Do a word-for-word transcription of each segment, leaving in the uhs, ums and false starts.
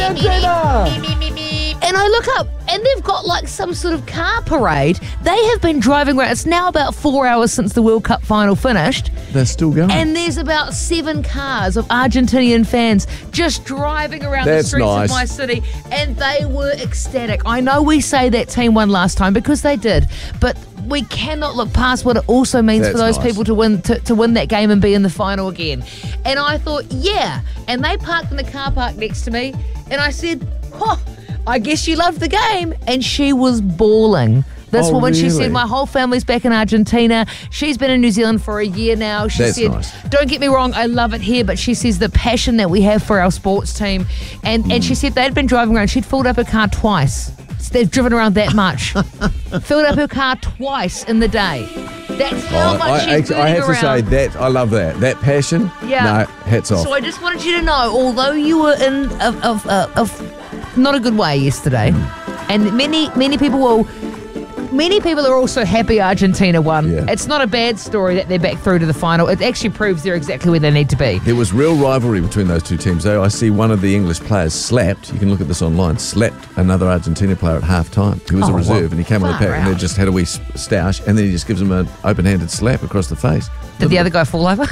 And I look up, and they've got like some sort of car parade. They have been driving around. It's now about four hours since the World Cup final finished. They're still going. And there's about seven cars of Argentinian fans just driving around That's the streets nice. of my city. And they were ecstatic. I know we say that team won last time because they did, but we cannot look past what it also means That's for those nice. people to win to, to win that game and be in the final again. And I thought, yeah. And they parked in the car park next to me. And I said, oh, I guess you loved the game. And she was bawling. This Oh, woman, she really? said, my whole family's back in Argentina. She's been in New Zealand for a year now. She That's said, nice. don't get me wrong, I love it here, but she says the passion that we have for our sports team. And, Mm. and she said they'd been driving around. She'd filled up her car twice. So they've driven around that much. Filled up her car twice in the day. That's how Oh, much I, she's actually, I burning have to say around. that I love that. That passion. Yeah. No, hats off. So I just wanted you to know, although you were in a, of, a, of not a good way yesterday, and many many people will, many people are also happy Argentina won. Yeah. It's not a bad story that they're back through to the final. It actually proves they're exactly where they need to be. There was real rivalry between those two teams, though. I see one of the English players slapped, you can look at this online, slapped another Argentina player at half time. He was Oh, a reserve well, and he came on the far pack and they out. just had a wee s- stoush and then he just gives him an open-handed slap across the face. Did the other guy fall over?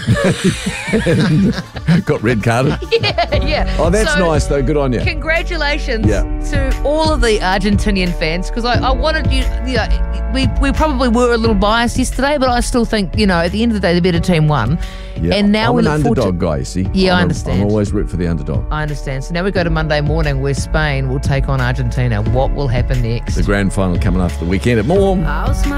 Got red carded. yeah, yeah. Oh, that's So, nice, though. Good on you. Congratulations Yeah. to all of the Argentinian fans, because I, I wanted you, you know, we, we probably were a little biased yesterday, but I still think, you know, at the end of the day, the better team won. Yeah. And now I'm we an look forward underdog to, guy, you see. Yeah, I I'm a- understand. I'm always root for the underdog. I understand. So now we go to Monday morning where Spain will take on Argentina. What will happen next? The grand final coming after the weekend at Morm. I'll smile.